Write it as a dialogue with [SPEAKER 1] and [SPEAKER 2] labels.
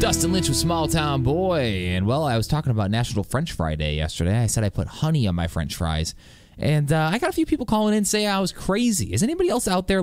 [SPEAKER 1] Dustin Lynch with Small Town Boy. And, well, I was talking about National French Fry Day yesterday. I said I put honey on my French fries. And I got a few people calling in saying I was crazy. Is anybody else out there